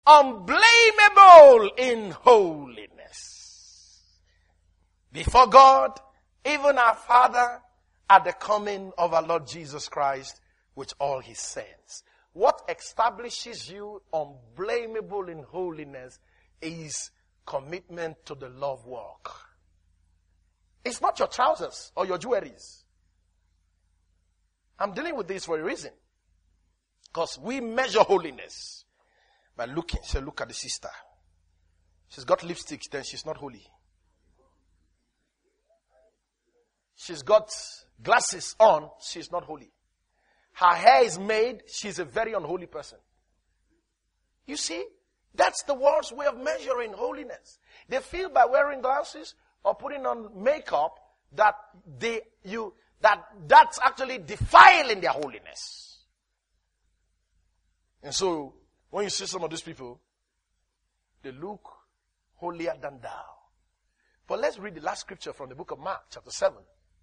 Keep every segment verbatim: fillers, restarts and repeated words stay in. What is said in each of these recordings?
unblameable in holiness before God, even our Father, at the coming of our Lord Jesus Christ with all his saints. What establishes you unblameable in holiness is commitment to the love walk. It's not your trousers or your jewelries. I'm dealing with this for a reason. Because we measure holiness by looking. Say, look at the sister. She's got lipstick, then she's not holy. She's got glasses on, she's not holy. Her hair is made, she's a very unholy person. You see, that's the world's way of measuring holiness. They feel by wearing glasses or putting on makeup that they you that that's actually defiling their holiness. And so, when you see some of these people, they look holier than thou. But let's read the last scripture from the book of Mark, chapter seven.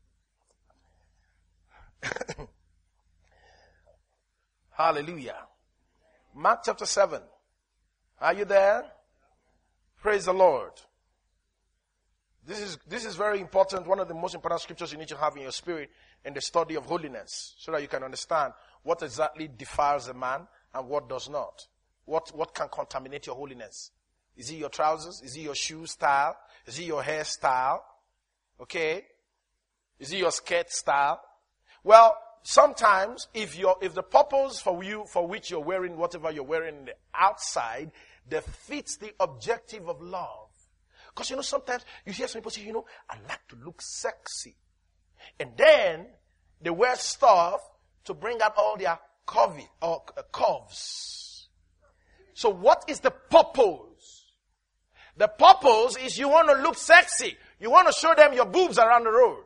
Hallelujah. Mark chapter seven. Are you there? Praise the Lord. This is, this is very important. One of the most important scriptures you need to have in your spirit in the study of holiness, so that you can understand what exactly defiles a man and what does not. What, what can contaminate your holiness? Is it your trousers? Is it your shoe style? Is it your hairstyle? Okay? Is it your skirt style? Well, sometimes if you're, if the purpose for you, for which you're wearing whatever you're wearing in the outside, defeats the objective of love. Because you know, sometimes you hear some people say, you know, I like to look sexy. And then they wear stuff to bring out all their curvy or uh, curves. So what is the purpose? The purpose is you want to look sexy. You want to show them your boobs around the road.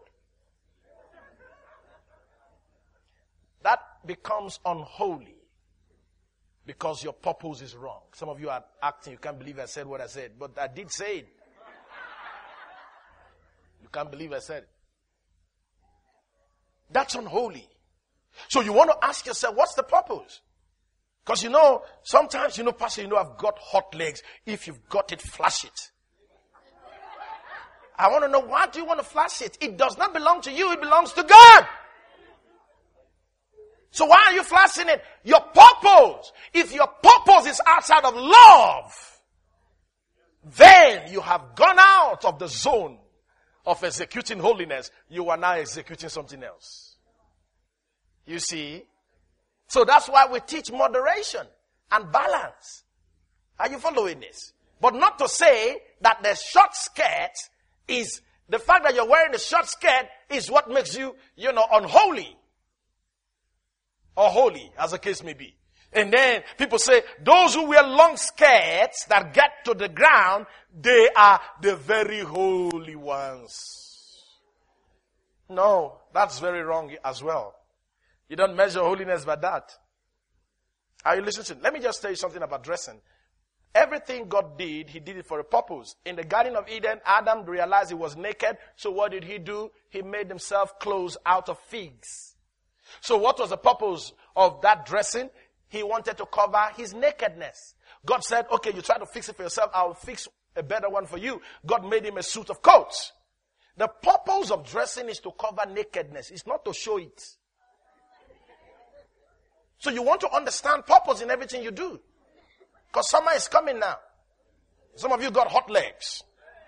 That becomes unholy because your purpose is wrong. Some of you are acting, you can't believe I said what I said, but I did say it. You can't believe I said it. That's unholy. So you want to ask yourself, what's the purpose? Because you know, sometimes, you know, Pastor, you know, I've got hot legs. If you've got it, flash it. I want to know, why do you want to flash it? It does not belong to you, it belongs to God. So why are you flashing it? Your purpose. If your purpose is outside of love, then you have gone out of the zone of executing holiness. You are now executing something else. You see? So that's why we teach moderation and balance. Are you following this? But not to say that the short skirt is, the fact that you're wearing the short skirt is what makes you, you know, unholy. Or holy, as the case may be. And then people say, those who wear long skirts that get to the ground, they are the very holy ones. No, that's very wrong as well. You don't measure holiness by that. Are you listening? Let me just tell you something about dressing. Everything God did, he did it for a purpose. In the Garden of Eden, Adam realized he was naked. So what did he do? He made himself clothes out of figs. So what was the purpose of that dressing? He wanted to cover his nakedness. God said, okay, you try to fix it for yourself. I'll fix a better one for you. God made him a suit of coats. The purpose of dressing is to cover nakedness. It's not to show it. So you want to understand purpose in everything you do. Because summer is coming now. Some of you got hot legs.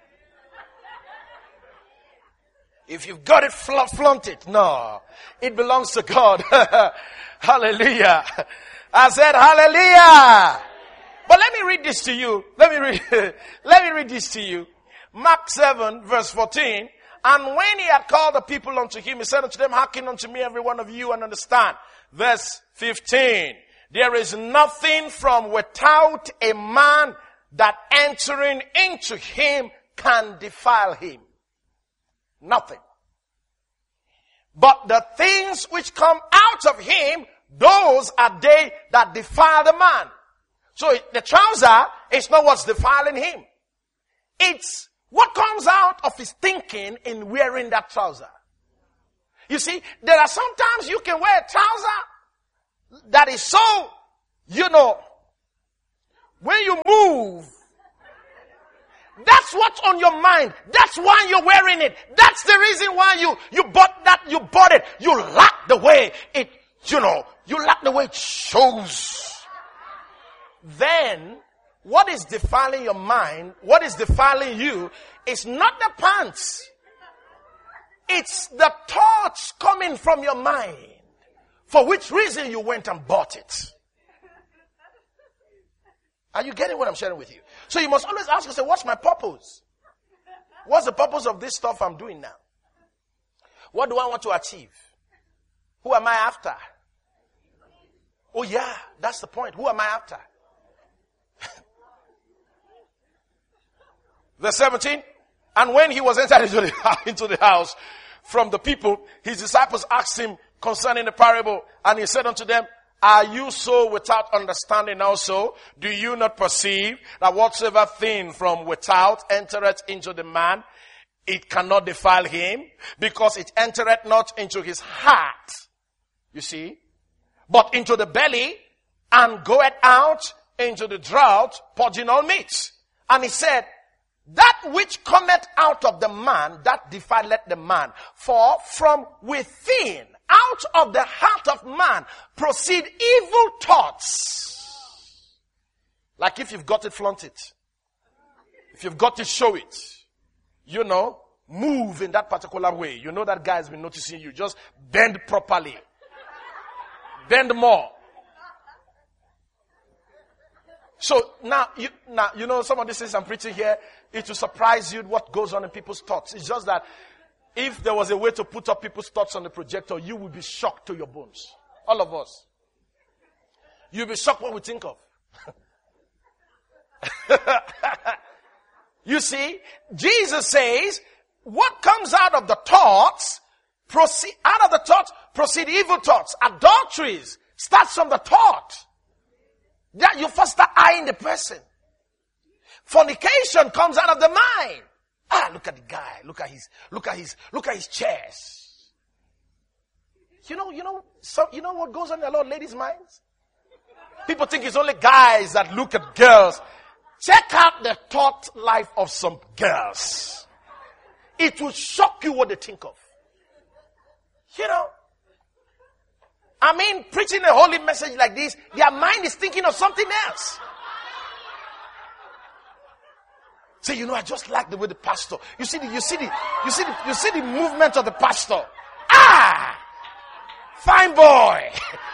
If you've got it, fla- flaunt it. No. It belongs to God. Hallelujah. I said hallelujah. But let me read this to you. Let me read, let me read this to you. Mark seven verse fourteen. And when he had called the people unto him, he said unto them, hearken unto me, every one of you, and understand. Verse fifteen. There is nothing from without a man that entering into him can defile him. Nothing. But the things which come out of him, those are they that defile the man. So the trouser is not what's defiling him. It's what comes out of his thinking in wearing that trouser. You see, there are sometimes you can wear a trouser that is so, you know, When you move, that's what's on your mind. That's why you're wearing it. That's the reason why you, you bought that, you bought it. You like the way it, you know, you like the way it shows. Then, what is defiling your mind, what is defiling you, is not the pants. It's the thoughts coming from your mind. For which reason you went and bought it. Are you getting what I'm sharing with you? So you must always ask yourself, what's my purpose? What's the purpose of this stuff I'm doing now? What do I want to achieve? Who am I after? Oh yeah, that's the point. Who am I after? Verse seventeen. And when he was entered into the, into the house from the people, his disciples asked him concerning the parable. And he said unto them, are you so without understanding also? Do you not perceive that whatsoever thing from without entereth into the man, it cannot defile him, because it entereth not into his heart, you see, but into the belly, and goeth out into the draught, purging all meats. And he said, that which cometh out of the man, that defileth the man. For from within, out of the heart of man, proceed evil thoughts. Like if you've got it, flaunt it. If you've got it, show it. You know, move in that particular way. You know that guy has been noticing you. Just bend properly. Bend more. So now, you, now, you know, some of these things I'm preaching here, it will surprise you what goes on in people's thoughts. It's just that if there was a way to put up people's thoughts on the projector, you would be shocked to your bones. All of us. You'll be shocked what we think of. You see, Jesus says, what comes out of the thoughts, proceed, out of the thoughts, proceed evil thoughts. Adulteries starts from the thought. That you first start eyeing the person. Fornication comes out of the mind. Ah, look at the guy. Look at his, look at his, look at his chest. You know, you know, so, you know what goes on in a lot of ladies' minds? People think it's only guys that look at girls. Check out the thought life of some girls. It will shock you what they think of. You know. I mean, preaching a holy message like this, their mind is thinking of something else. Say, you know, I just like the way the pastor. You see the, you see the, you see the, you see the movement of the pastor. Ah, fine boy.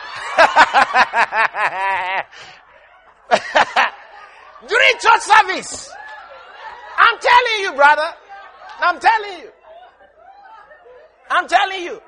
During church service, I'm telling you, brother. I'm telling you. I'm telling you.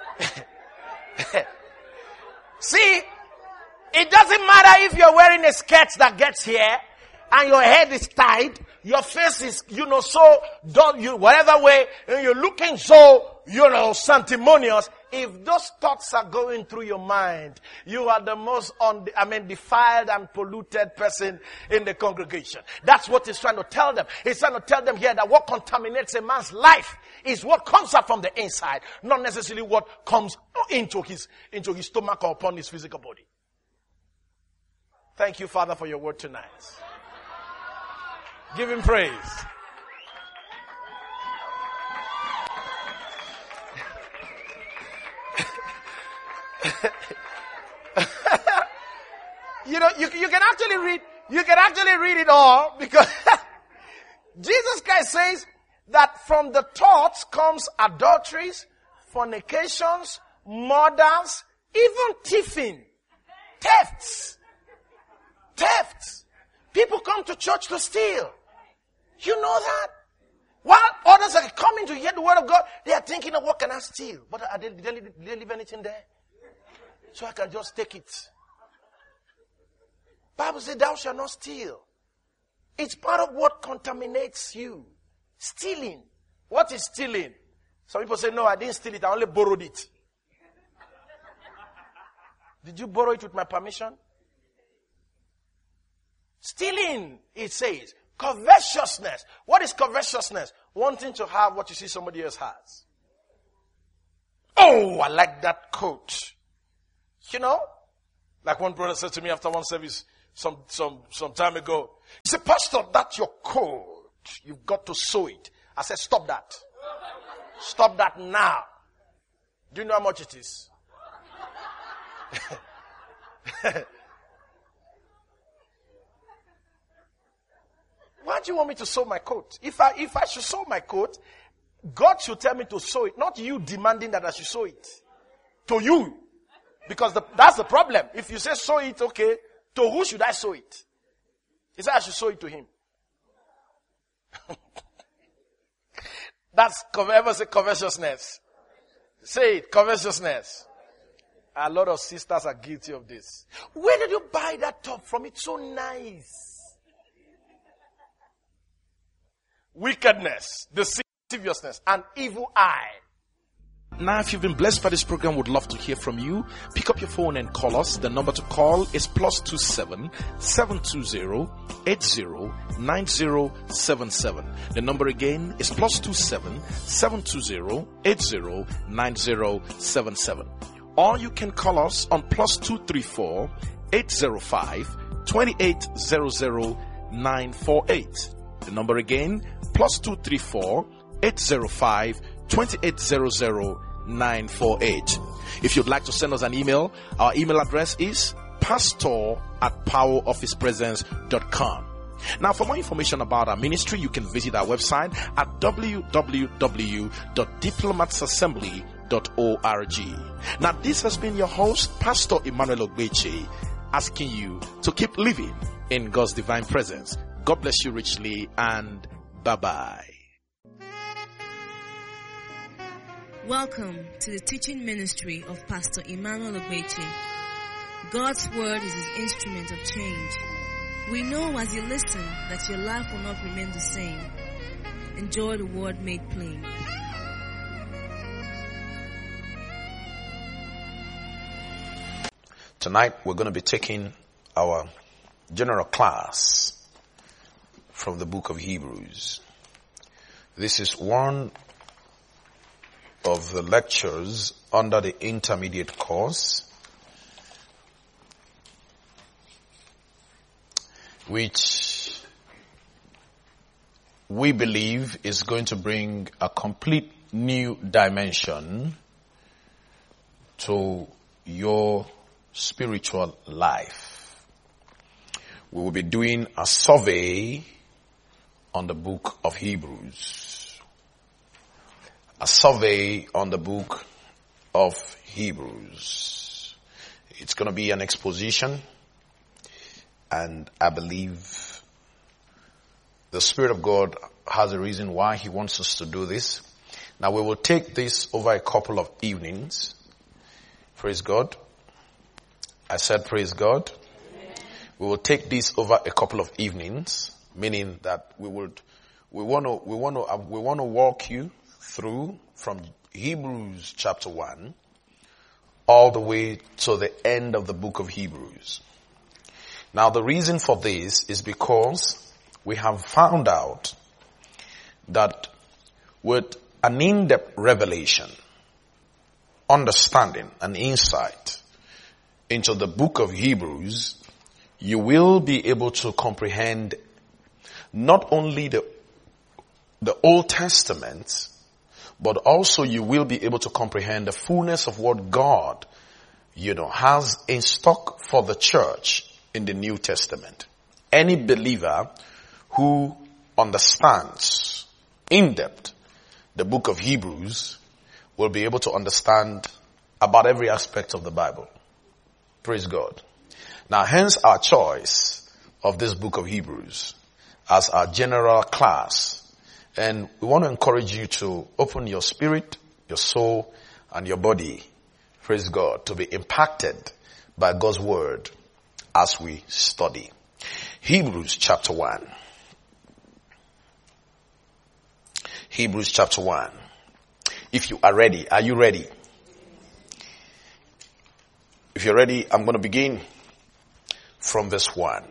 See, it doesn't matter if you're wearing a skirt that gets here and your head is tied, your face is, you know, so, don't you, whatever way, and you're looking so, you know, sanctimonious. If those thoughts are going through your mind, you are the most, un, I mean, defiled and polluted person in the congregation. That's what he's trying to tell them. He's trying to tell them here that what contaminates a man's life is what comes out from the inside, not necessarily what comes into his, into his stomach or upon his physical body. Thank you, Father, for your word tonight. Give him praise. You know, you, you can actually read, you can actually read it all, because Jesus Christ says that from the thoughts comes adulteries, fornications, murders, even thieving, thefts, thefts. People come to church to steal. You know that? While others are coming to hear the word of God, they are thinking of what can I steal? But are they, did, they, did they leave anything there? So I can just take it. Bible says, thou shalt not steal. It's part of what contaminates you. Stealing. What is stealing? Some people say, no, I didn't steal it. I only borrowed it. Did you borrow it with my permission? Stealing, it says. Covetousness. What is covetousness? Wanting to have what you see somebody else has. Oh, I like that coat. You know? Like one brother said to me after one service, some, some, some time ago. He said, Pastor, that's your coat. You've got to sew it. I said, stop that. Stop that now. Do you know how much it is? Why do you want me to sew my coat? If I, if I should sew my coat, God should tell me to sew it, not you demanding that I should sew it. To you. Because the, that's the problem. If you say sew it, okay, to who should I sew it? He said I should sew it to him. That's, ever say covetousness? Say it, covetousness. A lot of sisters are guilty of this. Where did you buy that top from? It's so nice. Wickedness, deceivousness, and evil eye. Now, if you've been blessed by this program, would love to hear from you. Pick up your phone and call us. The number to call is plus two seven seven two zero eight zero nine zero seven seven. The number again is plus two seven seven two zero eight zero nine zero seven seven. Or you can call us on plus two three four eight zero five two eight zero zero nine four eight. The number again, plus two three four eight zero five two eight zero zero nine four eight. If you'd like to send us an email, our email address is pastor at power of his presence dot com. Now, for more information about our ministry, you can visit our website at w w w dot diplomats assembly dot org. Now, this has been your host, Pastor Emmanuel Ogbeche, asking you to keep living in God's divine presence. God bless you richly, and bye-bye. Welcome to the teaching ministry of Pastor Emmanuel Ogbeche. God's word is his instrument of change. We know as you listen that your life will not remain the same. Enjoy the word made plain. Tonight we're going to be taking our general class from the book of Hebrews. This is one of the lectures under the intermediate course, which we believe is going to bring a complete new dimension to your spiritual life. We will be doing a survey on the book of Hebrews. A survey on the book of Hebrews. It's going to be an exposition, and I believe the Spirit of God has a reason why He wants us to do this. Now, we will take this over a couple of evenings. Praise God. I said praise God. Amen. We will take this over a couple of evenings, meaning that we would, we want to, we want to, we want to walk you through from Hebrews chapter one all the way to the end of the book of Hebrews. Now, the reason for this is because we have found out that with an in-depth revelation, understanding, and insight into the book of Hebrews, you will be able to comprehend not only the, the Old Testament, but also you will be able to comprehend the fullness of what God, you know, has in stock for the church in the New Testament. Any believer who understands in depth the book of Hebrews will be able to understand about every aspect of the Bible. Praise God. Now, hence our choice of this book of Hebrews as our general class. And we want to encourage you to open your spirit, your soul, and your body, praise God, to be impacted by God's word as we study. Hebrews chapter one. Hebrews chapter one. If you are ready, are you ready? If you're ready, I'm going to begin from verse one.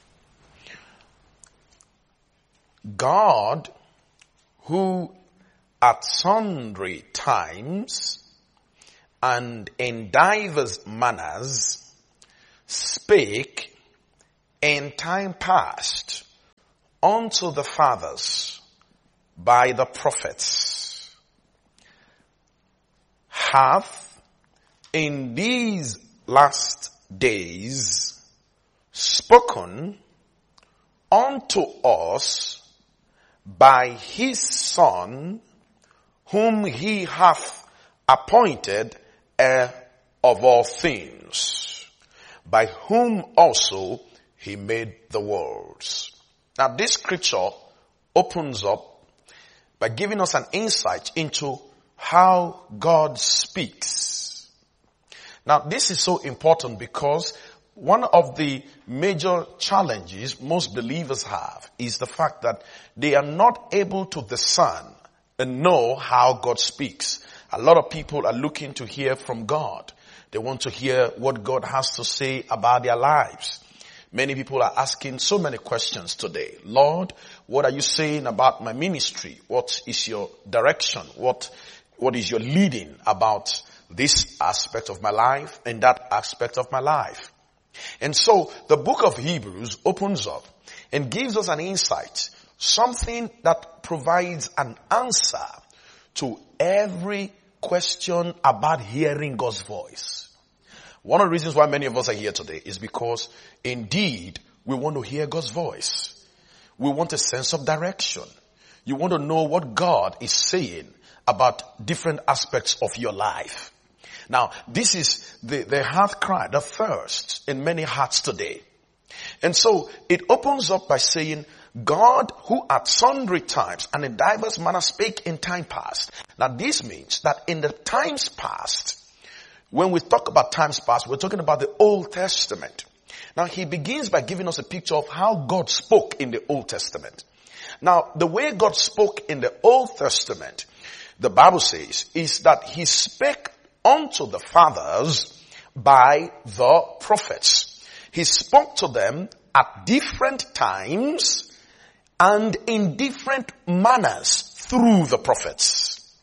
God, who at sundry times and in divers manners spake in time past unto the fathers by the prophets, hath in these last days spoken unto us by his Son, whom he hath appointed heir of all things, by whom also he made the worlds. Now this scripture opens up by giving us an insight into how God speaks. Now this is so important because one of the major challenges most believers have is the fact that they are not able to discern and know how God speaks. A lot of people are looking to hear from God. They want to hear what God has to say about their lives. Many people are asking so many questions today. Lord, what are you saying about my ministry? What is your direction? What, what is your leading about this aspect of my life and that aspect of my life? And so the book of Hebrews opens up and gives us an insight, something that provides an answer to every question about hearing God's voice. One of the reasons why many of us are here today is because indeed we want to hear God's voice. We want a sense of direction. You want to know what God is saying about different aspects of your life. Now, this is the, the heart cry, the thirst in many hearts today. And so it opens up by saying, God who at sundry times and in diverse manner spake in time past. Now this means that in the times past, when we talk about times past, we're talking about the Old Testament. Now he begins by giving us a picture of how God spoke in the Old Testament. Now the way God spoke in the Old Testament, the Bible says, is that he spake unto the fathers by the prophets. He spoke to them at different times and in different manners through the prophets.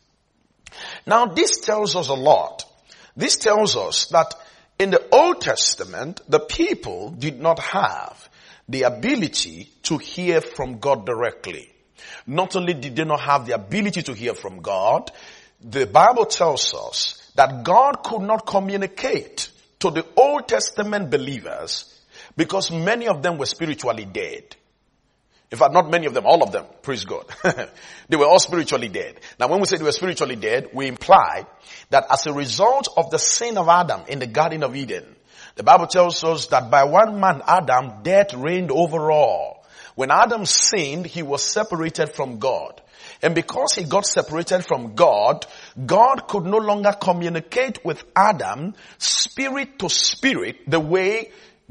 Now this tells us a lot. This tells us that in the Old Testament, the people did not have the ability to hear from God directly. Not only did they not have the ability to hear from God, the Bible tells us that God could not communicate to the Old Testament believers because many of them were spiritually dead. In fact, not many of them, all of them, praise God. They were all spiritually dead. Now when we say they were spiritually dead, we imply that as a result of the sin of Adam in the Garden of Eden, the Bible tells us that by one man, Adam, death reigned over all. When Adam sinned, he was separated from God. And because he got separated from God, God could no longer communicate with Adam spirit to spirit the way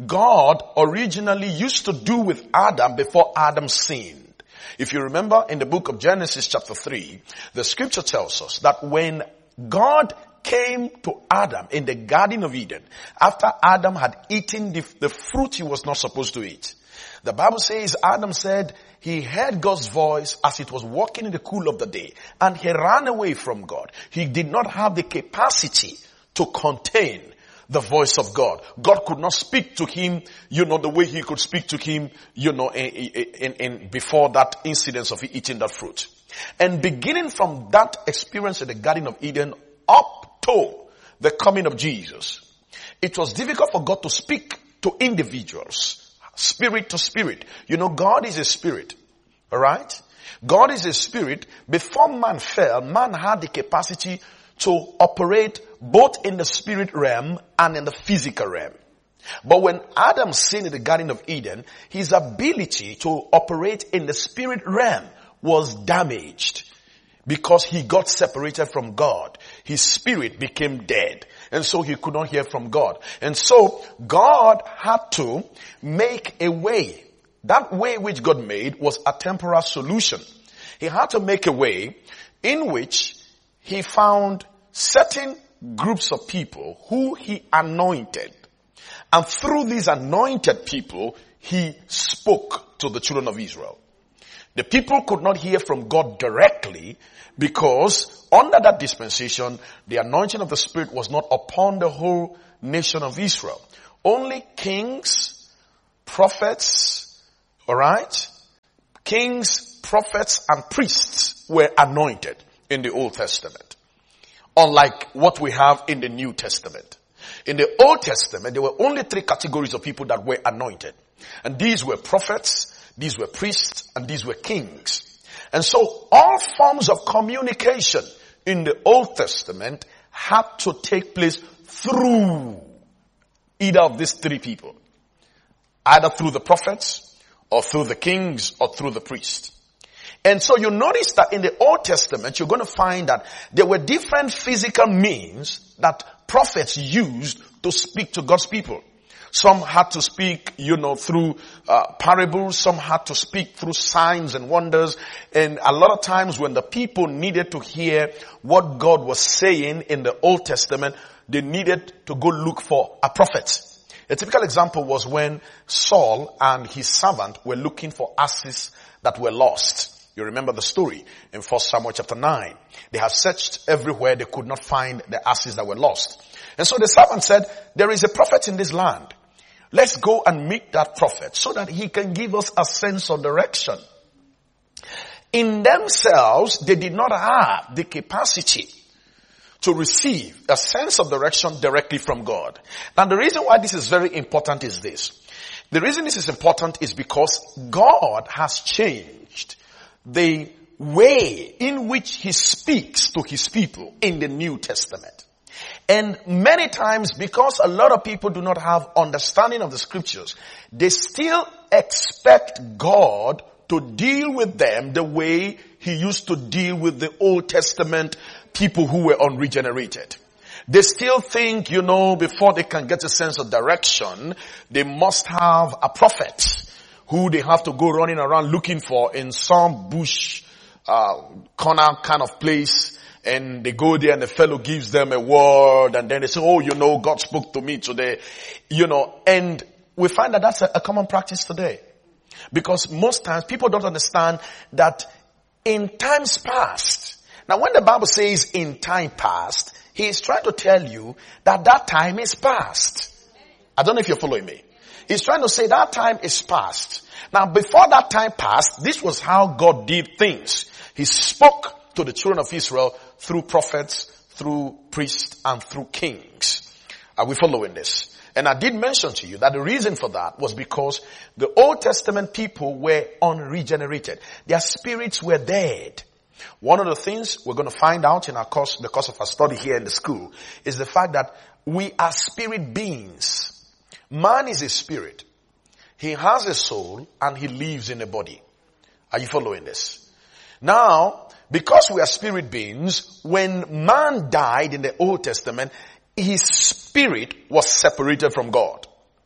God originally used to do with Adam before Adam sinned. If you remember in the book of Genesis chapter three, the scripture tells us that when God came to Adam in the Garden of Eden, after Adam had eaten the, the fruit he was not supposed to eat, the Bible says Adam said he heard God's voice as it was walking in the cool of the day, and he ran away from God. He did not have the capacity to contain the voice of God. God could not speak to him, you know, the way he could speak to him, you know, in, in, in before that incident of eating that fruit. And beginning from that experience in the Garden of Eden up to the coming of Jesus, it was difficult for God to speak to individuals. Spirit to spirit. You know, God is a spirit. Alright? God is a spirit. Before man fell, man had the capacity to operate both in the spirit realm and in the physical realm. But when Adam sinned in the Garden of Eden, his ability to operate in the spirit realm was damaged because he got separated from God. His spirit became dead. And so he could not hear from God. And so God had to make a way. That way which God made was a temporal solution. He had to make a way in which he found certain groups of people who he anointed. And through these anointed people, he spoke to the children of Israel. The people could not hear from God directly because under that dispensation, the anointing of the Spirit was not upon the whole nation of Israel. Only kings, prophets, alright, kings, prophets, and priests were anointed in the Old Testament. Unlike what we have in the New Testament. In the Old Testament, there were only three categories of people that were anointed. And these were prophets, these were priests, and these were kings. And so all forms of communication in the Old Testament had to take place through either of these three people. Either through the prophets, or through the kings, or through the priests. And so you notice that in the Old Testament, you're going to find that there were different physical means that prophets used to speak to God's people. Some had to speak, you know, through uh, parables. Some had to speak through signs and wonders. And a lot of times when the people needed to hear what God was saying in the Old Testament, they needed to go look for a prophet. A typical example was when Saul and his servant were looking for asses that were lost. You remember the story in First Samuel chapter nine. They have searched everywhere. They could not find the asses that were lost. And so the servant said, there is a prophet in this land. Let's go and meet that prophet so that he can give us a sense of direction. In themselves, they did not have the capacity to receive a sense of direction directly from God. And the reason why this is very important is this. The reason this is important is because God has changed the way in which he speaks to his people in the New Testament. And many times, because a lot of people do not have understanding of the scriptures, they still expect God to deal with them the way he used to deal with the Old Testament people who were unregenerated. They still think, you know, before they can get a sense of direction, they must have a prophet who they have to go running around looking for in some bush, uh, corner kind of place. And they go there and the fellow gives them a word and then they say, oh, you know, God spoke to me today. You know, and we find that that's a, a common practice today. Because most times people don't understand that in times past. Now when the Bible says in time past, he is trying to tell you that that time is past. I don't know if you're following me. He's trying to say that time is past. Now before that time passed, this was how God did things. He spoke to the children of Israel through prophets, through priests, and through kings. Are we following this? And I did mention to you that the reason for that was because the Old Testament people were unregenerated. Their spirits were dead. One of the things we're going to find out in our course, the course of our study here in the school, is the fact that we are spirit beings. Man is a spirit. He has a soul and he lives in a body. Are you following this? Now, because we are spirit beings, when man died in the Old Testament, his spirit was separated from God.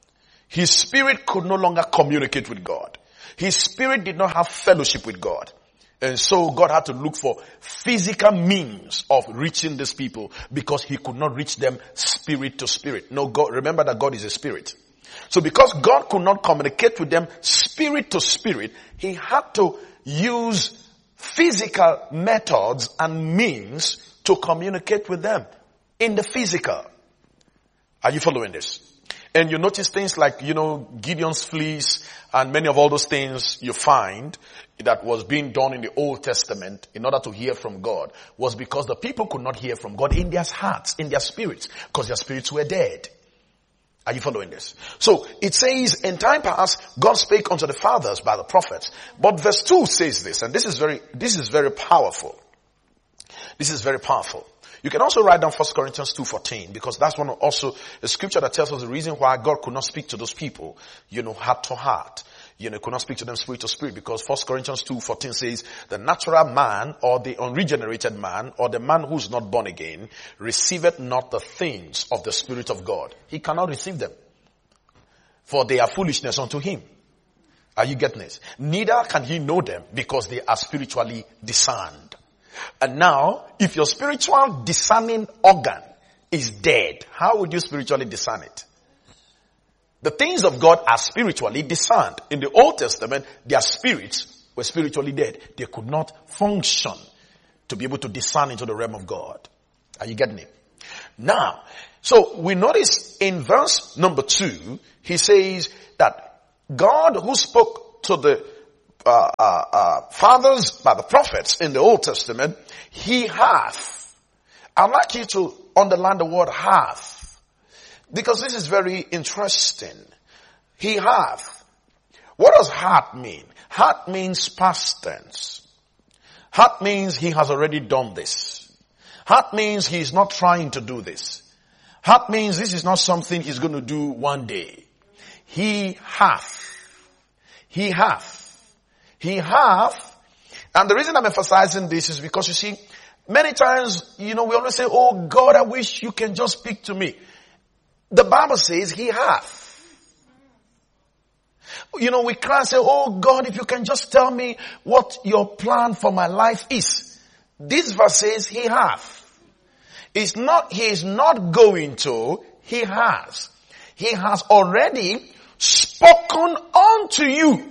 His spirit could no longer communicate with God. His spirit did not have fellowship with God. And so God had to look for physical means of reaching these people because he could not reach them spirit to spirit. No, God, remember that God is a spirit. So because God could not communicate with them spirit to spirit, he had to use physical methods and means to communicate with them in the physical. Are you following this? And you notice things like, you know, Gideon's fleece and many of all those things you find that was being done in the Old Testament in order to hear from God was because the people could not hear from God in their hearts, in their spirits, because their spirits were dead. Are you following this? So it says, in time past, God spake unto the fathers by the prophets. But verse two says this, and this is very, this is very powerful. This is very powerful. You can also write down First Corinthians two fourteen because that's one of also a scripture that tells us the reason why God could not speak to those people, you know, heart to heart. You know, could not speak to them spirit to spirit because First Corinthians two fourteen says the natural man or the unregenerated man or the man who's not born again receiveth not the things of the Spirit of God. He cannot receive them, for they are foolishness unto him. Are you getting this? Neither can he know them because they are spiritually discerned. And now, if your spiritual discerning organ is dead, how would you spiritually discern it? The things of God are spiritually discerned. In the Old Testament, their spirits were spiritually dead. They could not function to be able to discern into the realm of God. Are you getting it? Now, so we notice in verse number two, he says that God who spoke to the uh, uh, uh, fathers by the prophets in the Old Testament, he hath. I'd like you to underline the word hath, because this is very interesting. He hath. What does hath mean? Hath means past tense. Hath means he has already done this. Hath means he is not trying to do this. Hath means this is not something he's going to do one day. He hath. He hath. He hath. And the reason I'm emphasizing this is because you see, many times, you know, we always say, oh God, I wish you can just speak to me. The Bible says he hath. You know, we cry and say, oh God, if you can just tell me what your plan for my life is. This verse says he hath. It's not, he is not going to, he has. He has already spoken unto you.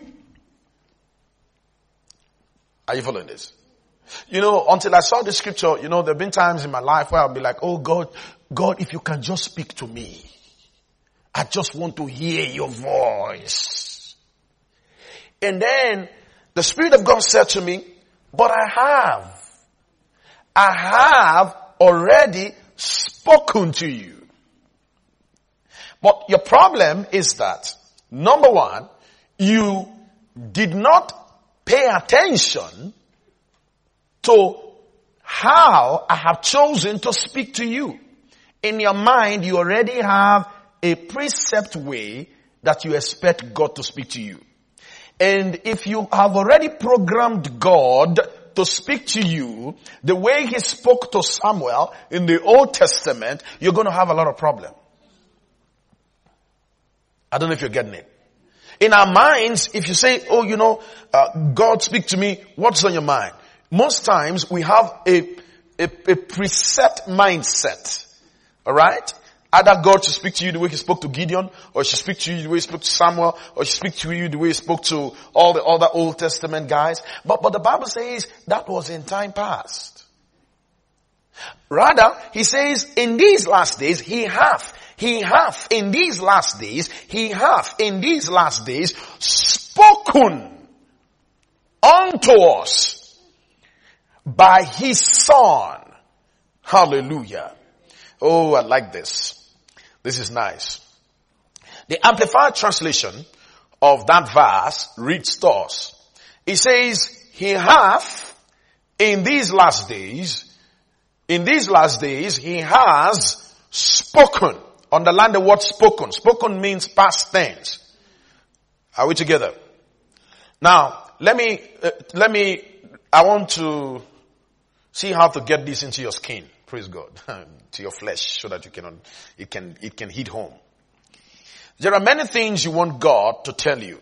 Are you following this? You know, until I saw the scripture, you know, there have been times in my life where I'll be like, oh God, God, if you can just speak to me. I just want to hear your voice. And then the Spirit of God said to me, but I have, I have already spoken to you. But your problem is that, number one, you did not pay attention to how I have chosen to speak to you. In your mind, you already have a precept way that you expect God to speak to you. And if you have already programmed God to speak to you the way he spoke to Samuel in the Old Testament, you're going to have a lot of problem. I don't know if you're getting it. In our minds, if you say, oh, you know, uh, God speak to me, what's on your mind? Most times we have a, a, a preset mindset. Alright? Either God should speak to you the way he spoke to Gideon, or he should speak to you the way he spoke to Samuel, or he should speak to you the way he spoke to all the other Old Testament guys. But, but the Bible says that was in time past. Rather, he says, in these last days, he hath, he hath, in these last days, he hath, in these last days, spoken unto us by his Son. Hallelujah. Oh, I like this. This is nice. The Amplified translation of that verse reads to us. It says, he hath in these last days, in these last days, he has spoken. Underline the word spoken. Spoken means past tense. Are we together? Now, let me, uh, let me, I want to see how to get this into your skin. Praise God. To your flesh, so that you can, it can, it can hit home. There are many things you want God to tell you.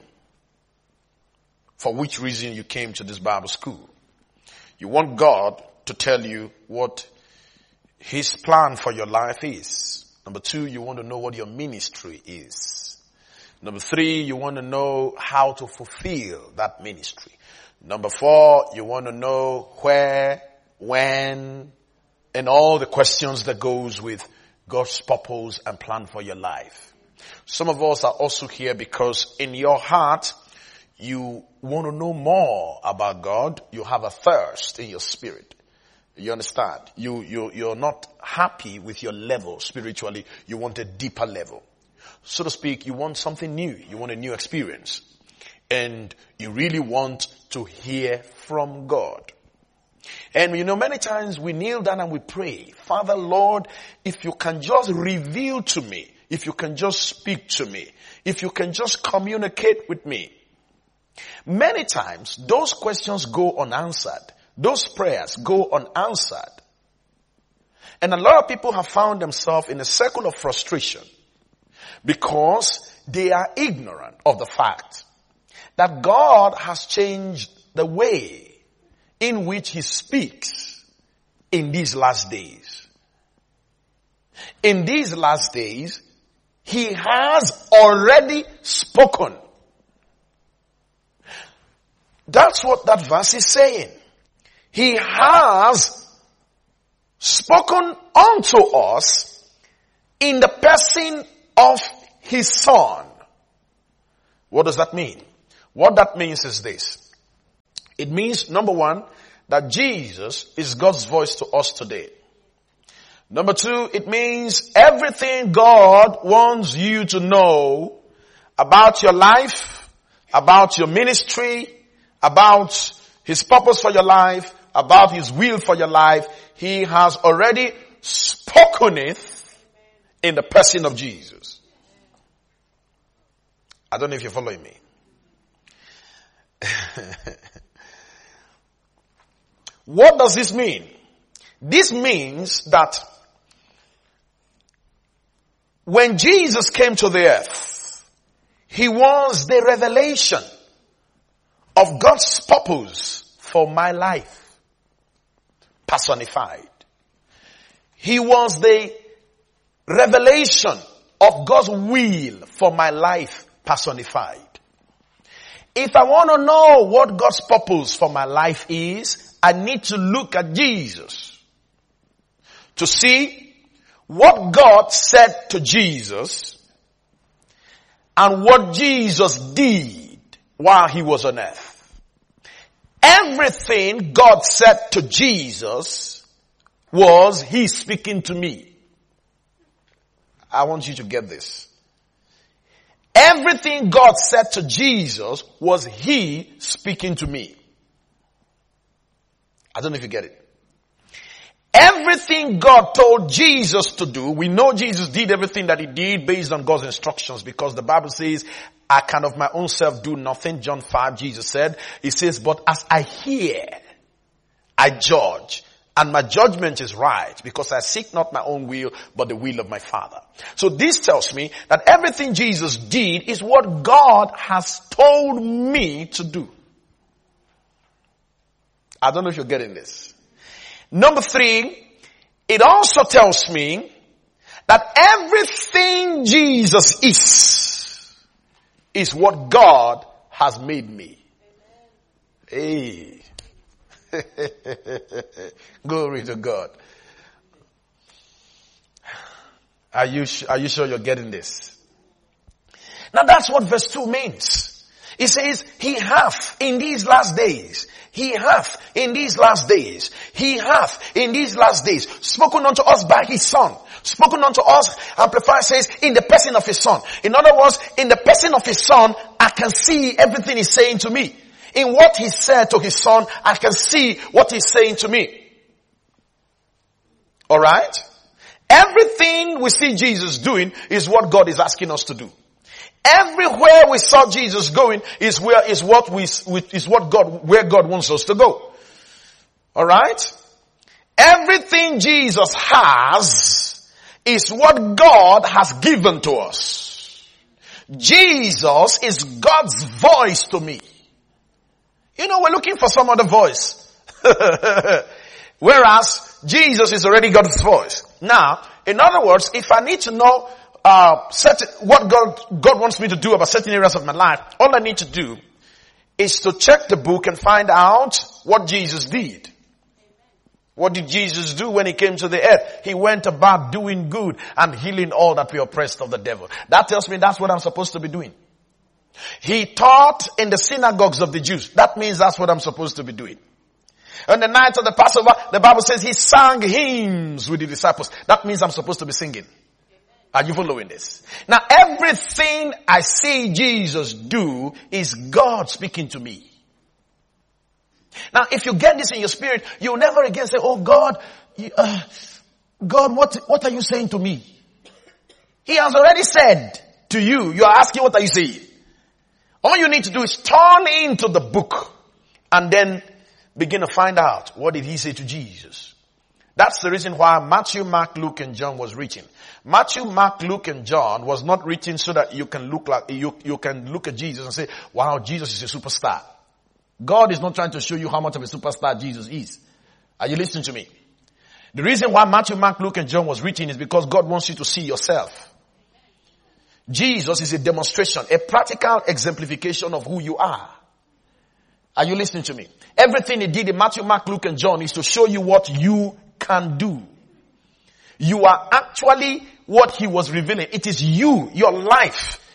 For which reason you came to this Bible school. You want God to tell you what his plan for your life is. Number two, you want to know what your ministry is. Number three, you want to know how to fulfill that ministry. Number four, you want to know where, when, and all the questions that goes with God's purpose and plan for your life. Some of us are also here because in your heart, you want to know more about God. You have a thirst in your spirit. You understand? You, you, you're not happy with your level spiritually. You want a deeper level. So to speak, you want something new. You want a new experience. And you really want to hear from God. And you know, many times we kneel down and we pray, Father, Lord, if you can just reveal to me, if you can just speak to me, if you can just communicate with me. Many times those questions go unanswered. Those prayers go unanswered. And a lot of people have found themselves in a circle of frustration because they are ignorant of the fact that God has changed the way in which he speaks in these last days. In these last days, he has already spoken. That's what that verse is saying. He has spoken unto us in the person of his Son. What does that mean? What that means is this. It means, number one, that Jesus is God's voice to us today. Number two, it means everything God wants you to know about your life, about your ministry, about His purpose for your life, about His will for your life, He has already spoken it in the person of Jesus. I don't know if you're following me. What does this mean? This means that when Jesus came to the earth, He was the revelation of God's purpose for my life, personified. He was the revelation of God's will for my life, personified. If I want to know what God's purpose for my life is, I need to look at Jesus to see what God said to Jesus and what Jesus did while He was on earth. Everything God said to Jesus was He speaking to me. I want you to get this. Everything God said to Jesus was He speaking to me. I don't know if you get it. Everything God told Jesus to do, we know Jesus did everything that He did based on God's instructions, because the Bible says, I can of my own self do nothing. John five, Jesus said, He says, but as I hear, I judge. And my judgment is right, because I seek not my own will, but the will of my Father. So this tells me that everything Jesus did is what God has told me to do. I don't know if you're getting this. Number three, it also tells me that everything Jesus is, is what God has made me. Hey. Glory to God. Are you, are you sure you're getting this? Now that's what verse two means. It says, He hath in these last days, He hath in these last days, He hath in these last days spoken unto us by His Son. Spoken unto us, Amplified says, in the person of His Son. In other words, in the person of His Son, I can see everything He's saying to me. In what He said to His Son, I can see what He's saying to me. Alright? Everything we see Jesus doing is what God is asking us to do. Everywhere we saw Jesus going is where is what we is what God where God wants us to go. All right? Everything Jesus has is what God has given to us. Jesus is God's voice to me. You know, we're looking for some other voice. Whereas Jesus is already God's voice. Now, in other words, if I need to know Uh, certain, what God, God wants me to do about certain areas of my life, all I need to do is to check the book and find out what Jesus did. What did Jesus do when He came to the earth? He went about doing good and healing all that were oppressed of the devil. That tells me that's what I'm supposed to be doing. He taught in the synagogues of the Jews. That means that's what I'm supposed to be doing. On the night of the Passover, the Bible says He sang hymns with the disciples. That means I'm supposed to be singing. Are you following this? Now everything I see Jesus do is God speaking to me. Now if you get this in your spirit, you'll never again say, oh God, uh, God, what, what are you saying to me? He has already said to you, you are asking what are you saying? All you need to do is turn into the book and then begin to find out what did He say to Jesus. That's the reason why Matthew, Mark, Luke, and John was written. Matthew, Mark, Luke, and John was not written so that you can look like, you, you can look at Jesus and say, wow, Jesus is a superstar. God is not trying to show you how much of a superstar Jesus is. Are you listening to me? The reason why Matthew, Mark, Luke, and John was written is because God wants you to see yourself. Jesus is a demonstration, a practical exemplification of who you are. Are you listening to me? Everything He did in Matthew, Mark, Luke, and John is to show you what you can do. You are actually what He was revealing. It is you, your life,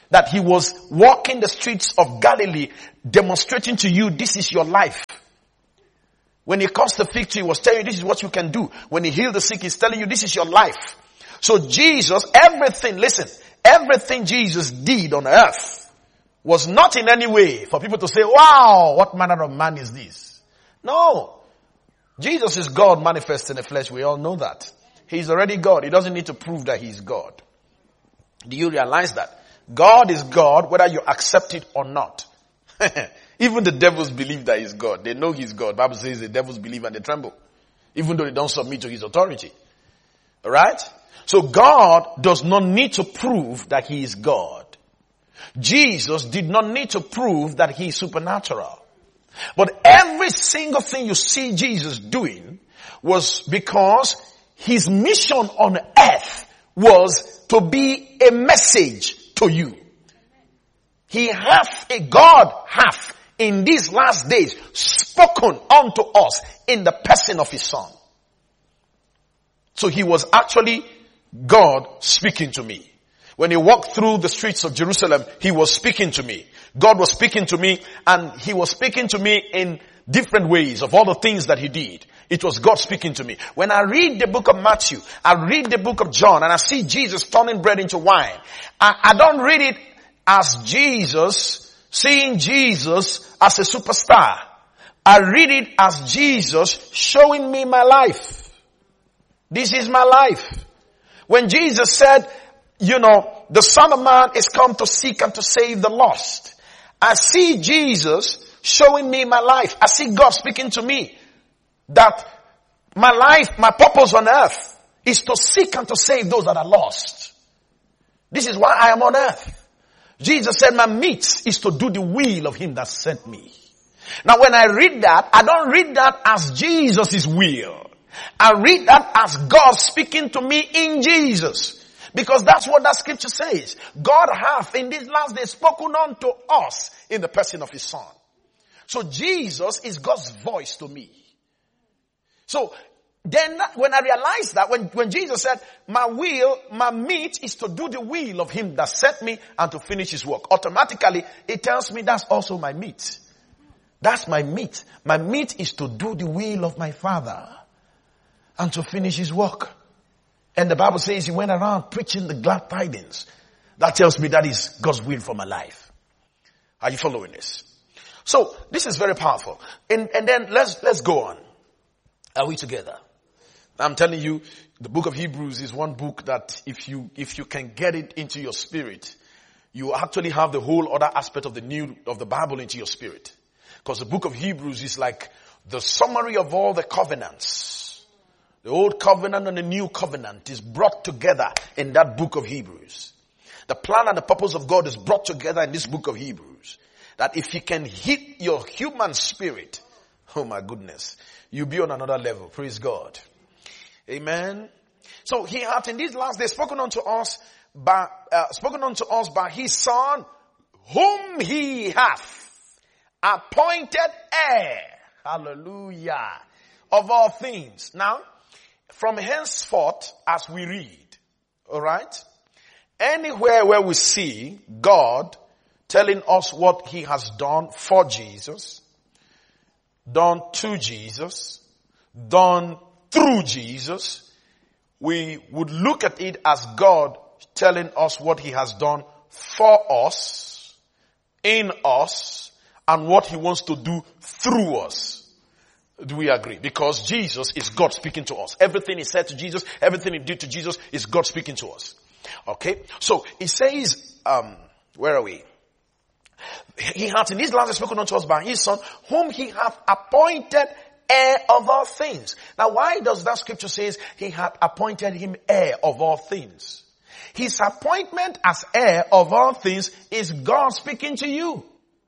that he was walking the streets of Galilee, demonstrating to you, this is your life. When he caused the fig tree, he was telling you, this is what you can do. When he healed the sick, he's telling you, this is your life. So Jesus, everything, listen, everything Jesus did on earth was not in any way for people to say, wow, what manner of man is this? No. Jesus is God manifest in the flesh. We all know that. He's already God. He doesn't need to prove that he's God. Do you realize that? God is God whether you accept it or not. Even the devils believe that he's God. They know he's God. The Bible says the devils believe and they tremble. Even though they don't submit to his authority. Alright? So God does not need to prove that he is God. Jesus did not need to prove that he is supernatural. But every single thing you see Jesus doing was because his mission on earth was to be a message to you. He hath, a God hath in these last days spoken unto us in the person of his son. So he was actually God speaking to me. When he walked through the streets of Jerusalem, he was speaking to me. God was speaking to me, and he was speaking to me in different ways of all the things that he did. It was God speaking to me. When I read the book of Matthew, I read the book of John, and I see Jesus turning bread into wine, I, I don't read it as Jesus, seeing Jesus as a superstar. I read it as Jesus showing me my life. This is my life. When Jesus said, you know, the Son of Man is come to seek and to save the lost, I see Jesus showing me my life. I see God speaking to me that my life, my purpose on earth is to seek and to save those that are lost. This is why I am on earth. Jesus said my meat is to do the will of him that sent me. Now when I read that, I don't read that as Jesus' will. I read that as God speaking to me in Jesus. Because that's what that scripture says. God hath in these last days spoken unto us in the person of his son. So Jesus is God's voice to me. So then when I realized that, when, when Jesus said, my will, my meat is to do the will of him that sent me and to finish his work. Automatically, it tells me that's also my meat. That's my meat. My meat is to do the will of my Father and to finish his work. And the Bible says he went around preaching the glad tidings. That tells me that is God's will for my life. Are you following this? So this is very powerful. And, and then let's, let's go on. Are we together? I'm telling you, the book of Hebrews is one book that if you, if you can get it into your spirit, you actually have the whole other aspect of the new, of the Bible into your spirit. Because the book of Hebrews is like the summary of all the covenants. The old covenant and the new covenant is brought together in that book of Hebrews. The plan and the purpose of God is brought together in this book of Hebrews. That if he can hit your human spirit, oh my goodness, you'll be on another level. Praise God. Amen. So he hath in these last days spoken unto us by, uh, spoken unto us by his son, whom he hath appointed heir. Hallelujah. Of all things. Now, from henceforth, as we read, alright, anywhere where we see God telling us what he has done for Jesus, done to Jesus, done through Jesus, we would look at it as God telling us what he has done for us, in us, and what he wants to do through us. Do we agree? Because Jesus is God speaking to us. Everything he said to Jesus, everything he did to Jesus is God speaking to us. Okay? So, it says, um, where are we? He hath in these last days spoken unto us by his son, whom he hath appointed heir of all things. Now, why does that scripture says he hath appointed him heir of all things? His appointment as heir of all things is God speaking to you.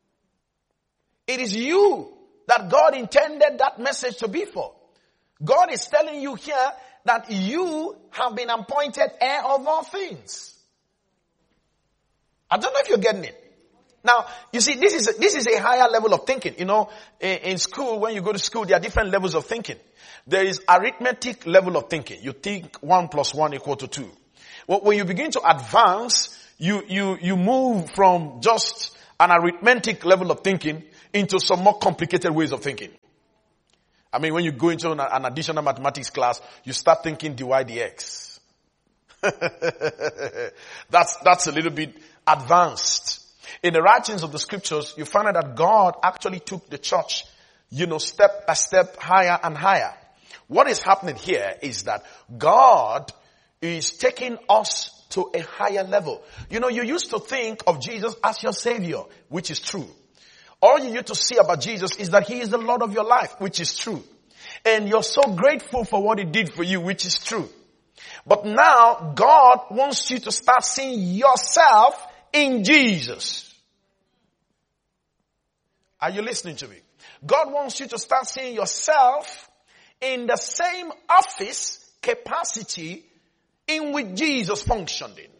It is you that God intended that message to be for. God is telling you here that you have been appointed heir of all things. I don't know if you're getting it. Now, you see, this is a, this is a higher level of thinking. You know, in, in school, when you go to school, there are different levels of thinking. There is arithmetic level of thinking. You think one plus one equal to two. Well, when you begin to advance, you, you, you move from just an arithmetic level of thinking into some more complicated ways of thinking. I mean, when you go into an, an additional mathematics class, you start thinking dy dx. that's, that's a little bit advanced. In the writings of the scriptures, you find out that God actually took the church, you know, step by step higher and higher. What is happening here is that God is taking us to a higher level. You know, you used to think of Jesus as your savior, which is true. All you need to see about Jesus is that he is the Lord of your life, which is true. And you're so grateful for what he did for you, which is true. But now God wants you to start seeing yourself in Jesus. Are you listening to me? God wants you to start seeing yourself in the same office capacity in which Jesus functioned in.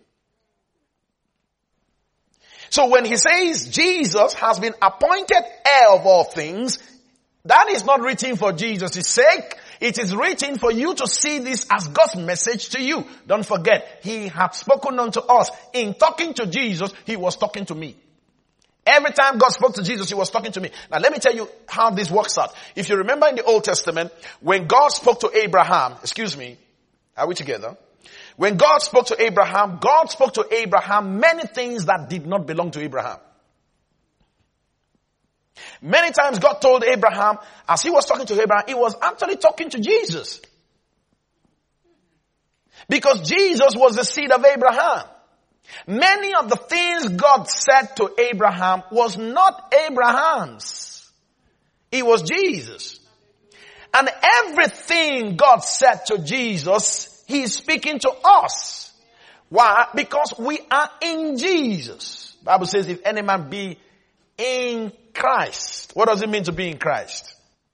So when he says Jesus has been appointed heir of all things, that is not written for Jesus' sake. It is written for you to see this as God's message to you. Don't forget, he had spoken unto us. In talking to Jesus, he was talking to me. Every time God spoke to Jesus, he was talking to me. Now let me tell you how this works out. If you remember in the Old Testament, when God spoke to Abraham, excuse me, are we together? When God spoke to Abraham, God spoke to Abraham many things that did not belong to Abraham. Many times God told Abraham, as he was talking to Abraham, he was actually talking to Jesus. Because Jesus was the seed of Abraham. Many of the things God said to Abraham was not Abraham's. It was Jesus. And everything God said to Jesus, he is speaking to us. Why? Because we are in Jesus. The Bible says, if any man be in Christ. What does it mean to be in Christ?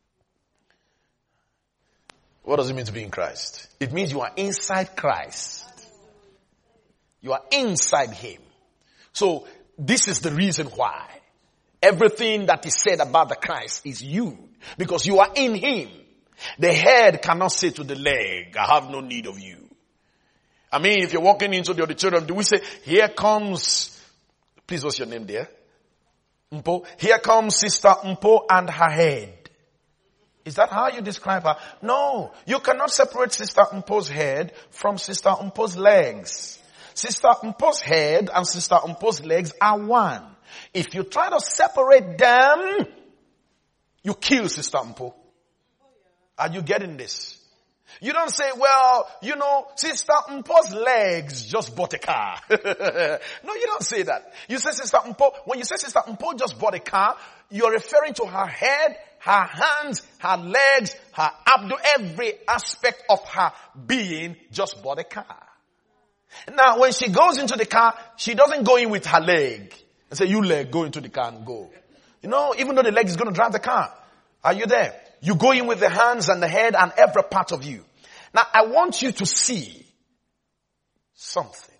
What does it mean to be in Christ? It means you are inside Christ. You are inside him. So this is the reason why everything that is said about the Christ is you. Because you are in him. The head cannot say to the leg, I have no need of you. I mean, if you're walking into the auditorium, do we say, here comes, please, what's your name there? Mpo. Here comes Sister Mpo and her head. Is that how you describe her? No. You cannot separate Sister Mpo's head from Sister Mpo's legs. Sister Mpo's head and Sister Mpo's legs are one. If you try to separate them, you kill Sister Mpo. Are you getting this? You don't say, well, you know, Sister Mpo's legs just bought a car. No, you don't say that. You say Sister Mpo, when you say Sister Mpo just bought a car, you're referring to her head, her hands, her legs, her abdomen, every aspect of her being just bought a car. Now, when she goes into the car, she doesn't go in with her leg and say, you leg, go into the car and go. You know, even though the leg is going to drive the car. Are you there? You go in with the hands and the head and every part of you. Now, I want you to see something.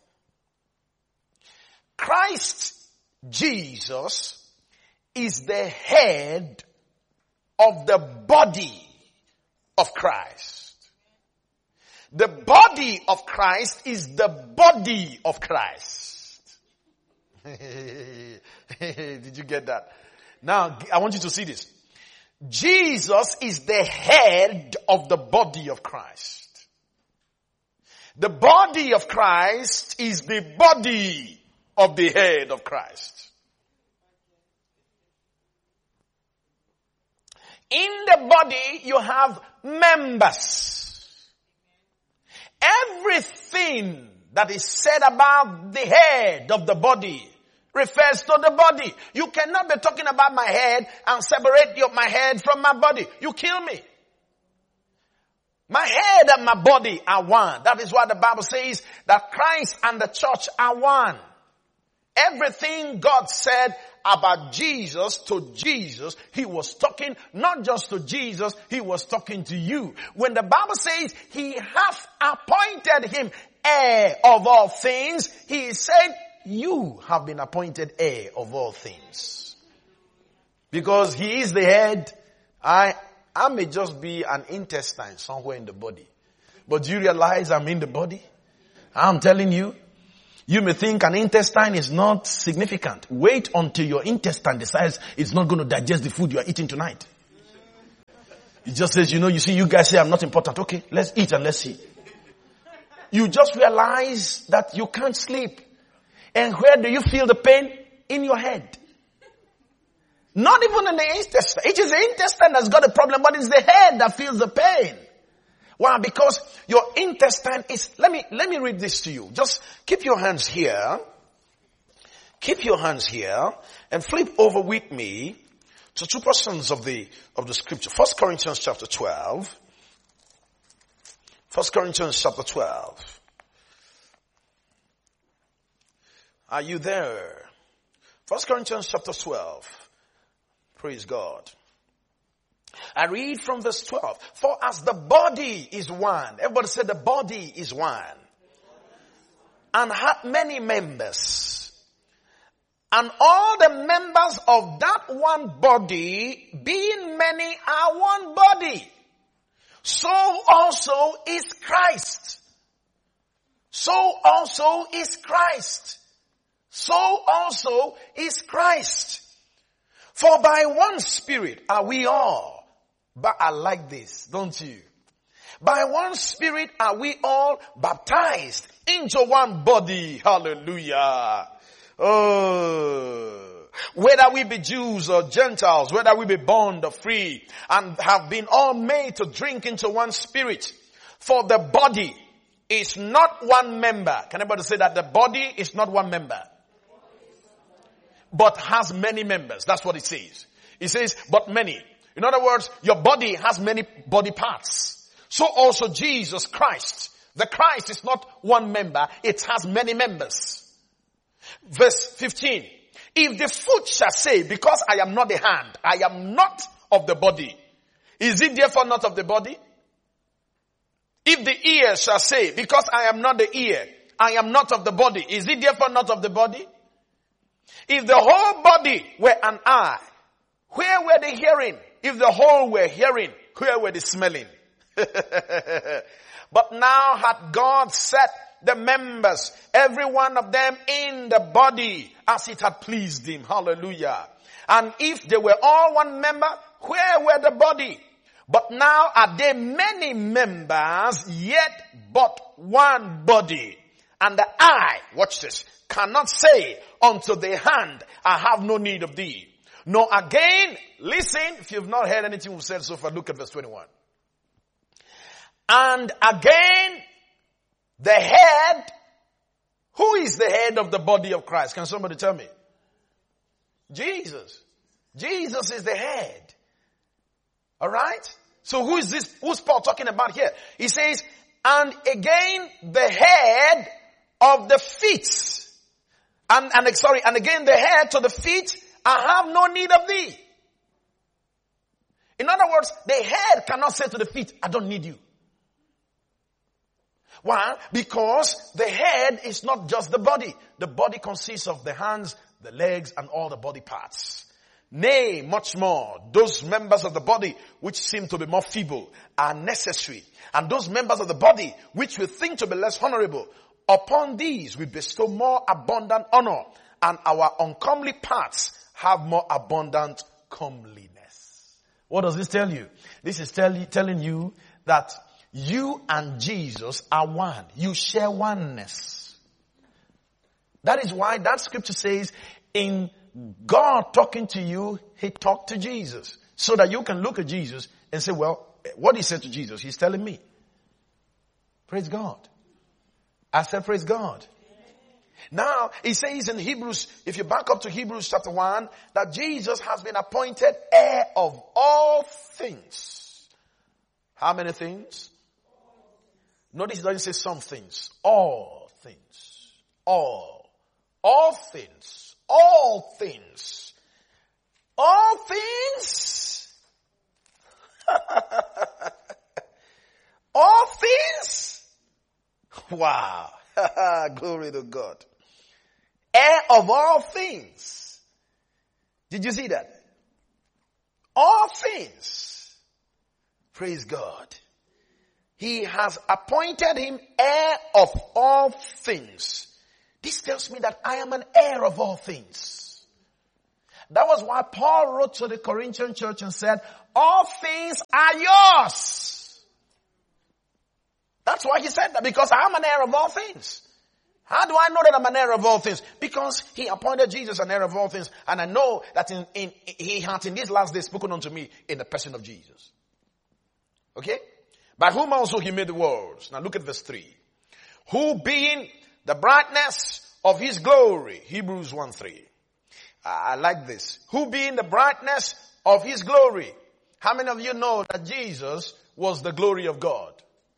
Christ Jesus is the head of the body of Christ. The body of Christ is the body of Christ. Did you get that? Now, I want you to see this. Jesus is the head of the body of Christ. The body of Christ is the body of the head of Christ. In the body, you have members. Everything that is said about the head of the body refers to the body. You cannot be talking about my head and separate your, my head from my body. You kill me. My head and my body are one. That is why the Bible says that Christ and the church are one. Everything God said about Jesus to Jesus, he was talking not just to Jesus, he was talking to you. When the Bible says he hath appointed him heir of all things, he said you have been appointed heir of all things. Because he is the head, I, I may just be an intestine somewhere in the body. But do you realize I'm in the body? I'm telling you. You may think an intestine is not significant. Wait until your intestine decides it's not going to digest the food you are eating tonight. It just says, you know, you see, you guys say I'm not important. Okay, let's eat and let's see. You just realize that you can't sleep. And where do you feel the pain? In your head. Not even in the intestine. It is the intestine that's got a problem, but it's the head that feels the pain. Why? Because your intestine is, let me, let me read this to you. Just keep your hands here. Keep your hands here and flip over with me to two portions of the, of the scripture. First Corinthians chapter twelve. First Corinthians chapter twelve. Are you there? First Corinthians chapter twelve. Praise God. I read from verse twelve. For as the body is one. Everybody said the body is one. And hath many members. And all the members of that one body, being many, are one body. So also is Christ. So also is Christ. So also is Christ. For by one Spirit are we all. But I like this, don't you? By one Spirit are we all baptized into one body. Hallelujah. Oh. Whether we be Jews or Gentiles, whether we be bond or free, and have been all made to drink into one Spirit. For the body is not one member. Can anybody say that the body is not one member? But has many members. That's what it says. It says, but many. In other words, your body has many body parts. So also Jesus Christ. The Christ is not one member. It has many members. Verse fifteen. If the foot shall say, because I am not the hand, I am not of the body, is it therefore not of the body? If the ear shall say, because I am not the ear, I am not of the body, is it therefore not of the body? If the whole body were an eye, where were the hearing? If the whole were hearing, where were the smelling? But now hath God set the members, every one of them in the body, as it had pleased him. Hallelujah. And if they were all one member, where were the body? But now are they many members, yet but one body. And the eye, watch this, cannot say unto the hand, I have no need of thee. Nor again, listen, if you've not heard anything we've said so far, look at verse twenty-one. And again, the head, who is the head of the body of Christ? Can somebody tell me? Jesus. Jesus is the head. Alright? So who is this, who's Paul talking about here? He says, and again the head of the feet. And, and sorry, and again the head to the feet, I have no need of thee. In other words, the head cannot say to the feet, I don't need you. Why? Because the head is not just the body. The body consists of the hands, the legs, and all the body parts. Nay, much more, those members of the body which seem to be more feeble are necessary. And those members of the body which we think to be less honorable, upon these we bestow more abundant honor, and our uncomely parts have more abundant comeliness. What does this tell you? This is tell, telling you that you and Jesus are one. You share oneness. That is why that scripture says, in God talking to you, he talked to Jesus. So that you can look at Jesus and say, well, what he said to Jesus, he's telling me. Praise God. I said, praise God. Now, he says in Hebrews, if you back up to Hebrews chapter one, that Jesus has been appointed heir of all things. How many things? Notice it doesn't say some things. All things. All. All things. All things. All things. All things. Wow. Glory to God. Heir of all things. Did you see that? All things. Praise God. He has appointed him heir of all things. This tells me that I am an heir of all things. That was why Paul wrote to the Corinthian church and said, all things are yours. That's why he said that, because I am an heir of all things. How do I know that I'm an heir of all things? Because he appointed Jesus an heir of all things. And I know that in, in, he hath in these last days spoken unto me in the person of Jesus. Okay? By whom also he made the worlds. Now look at verse three. Who being the brightness of his glory. Hebrews one three. I like this. Who being the brightness of his glory. How many of you know that Jesus was the glory of God?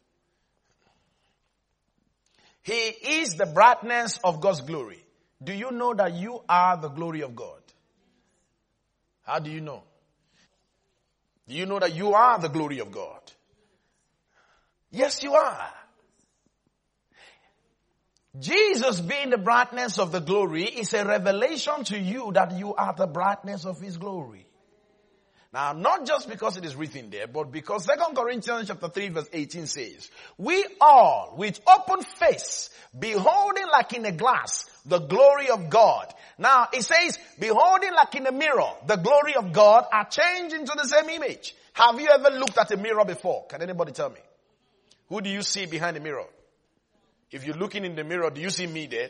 He is the brightness of God's glory. Do you know that you are the glory of God? How do you know? Do you know that you are the glory of God? Yes, you are. Jesus being the brightness of the glory is a revelation to you that you are the brightness of his glory. Now, not just because it is written there, but because Second Corinthians chapter three verse eighteen says, we all with open face, beholding like in a glass, the glory of God. Now, it says, beholding like in a mirror, the glory of God are changed into the same image. Have you ever looked at a mirror before? Can anybody tell me? Who do you see behind the mirror? If you're looking in the mirror, do you see me there?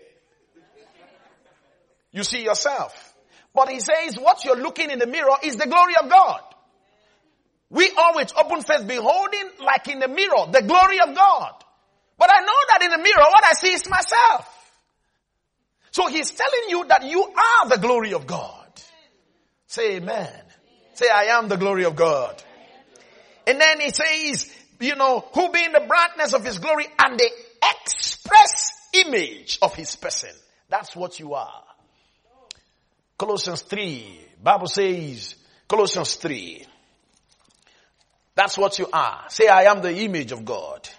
You see yourself. But he says what you're looking in the mirror is the glory of God. We always open face beholding like in the mirror the glory of God. But I know that in the mirror what I see is myself. So he's telling you that you are the glory of God. Say amen. Say I am the glory of God. And then he says, you know, who being the brightness of his glory and the express image of his person. That's what you are. Colossians three, Bible says, Colossians three. That's what you are. Say, I am the image of God.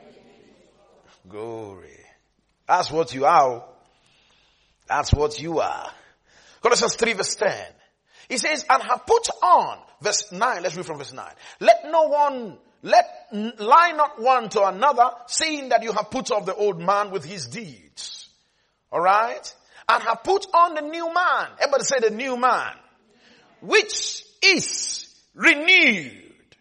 Glory. That's what you are. That's what you are. Colossians three verse ten. He says, and have put on, verse nine, let's read from verse nine. Let no one, let lie not one to another, seeing that you have put off the old man with his deeds. Alright? And have put on the new man. Everybody say the new man. Which is renewed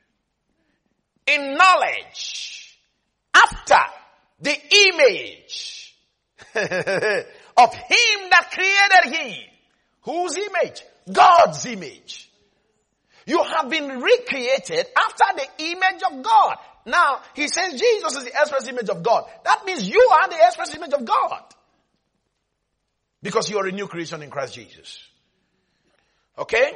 in knowledge after the image of him that created him. Whose image? God's image. You have been recreated after the image of God. Now, he says Jesus is the express image of God. That means you are the express image of God. Because you are a new creation in Christ Jesus. Okay?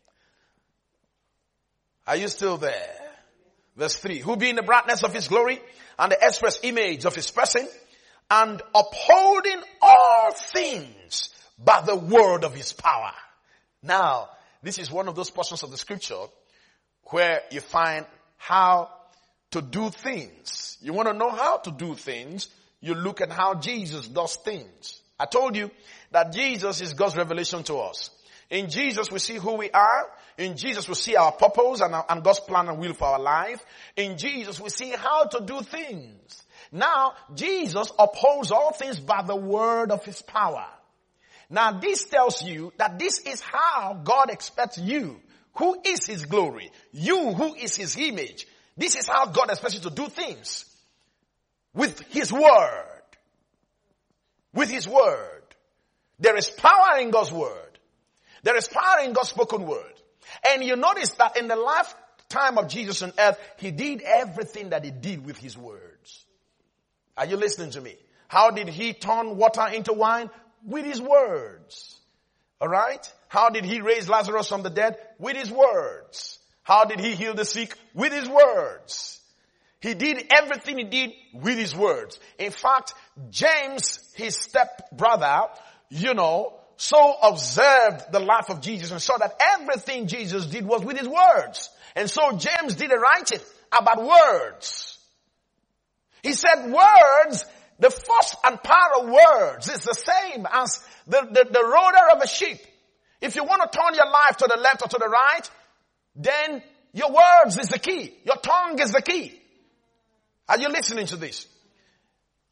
Are you still there? Verse three. Who being the brightness of his glory and the express image of his person, and upholding all things by the word of his power. Now, this is one of those portions of the scripture where you find how to do things. You want to know how to do things, you look at how Jesus does things. I told you that Jesus is God's revelation to us. In Jesus we see who we are. In Jesus we see our purpose and, our, and God's plan and will for our life. In Jesus we see how to do things. Now, Jesus upholds all things by the word of his power. Now, this tells you that this is how God expects you, who is his glory, you who is his image. This is how God expects you to do things. With his word. With his word. There is power in God's word. There is power in God's spoken word. And you notice that in the lifetime of Jesus on earth, he did everything that he did with his words. Are you listening to me? How did he turn water into wine? With his words. Alright? How did he raise Lazarus from the dead? With his words. How did he heal the sick? With his words. He did everything he did with his words. In fact, James, his step brother, you know, so observed the life of Jesus and saw that everything Jesus did was with his words. And so James did a writing about words. He said words, the force and power of words is the same as the, the, the rudder of a ship. If you want to turn your life to the left or to the right, then your words is the key. Your tongue is the key. Are you listening to this?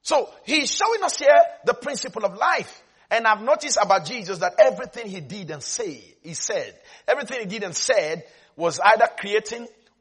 So he's showing us here the principle of life. And I've noticed about Jesus that everything he did and say, he said, everything he did and said was either creating